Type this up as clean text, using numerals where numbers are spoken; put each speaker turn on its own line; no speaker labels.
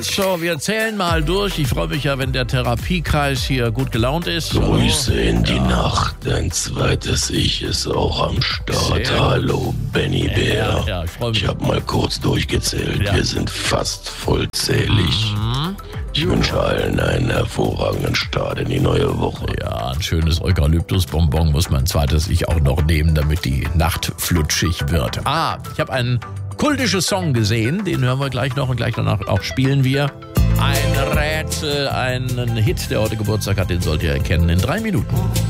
So, wir zählen mal durch. Ich freue mich ja, wenn der Therapiekreis hier gut gelaunt ist.
Grüße in die Nacht, dein zweites Ich ist auch am Start.
Sehr
Hallo, Benny Bär.
Ja, ich freue mich.
Ich habe mal kurz durchgezählt.
Ja.
Wir sind fast vollzählig. Ich wünsche allen einen hervorragenden Start in die neue Woche.
Ja, ein schönes Eukalyptusbonbon muss mein zweites Ich auch noch nehmen, damit die Nacht flutschig wird. Ich habe einen kultischen Song gesehen, den hören wir gleich noch und gleich danach auch spielen wir. Ein Rätsel, einen Hit, der heute Geburtstag hat, den sollt ihr erkennen in 3 Minuten.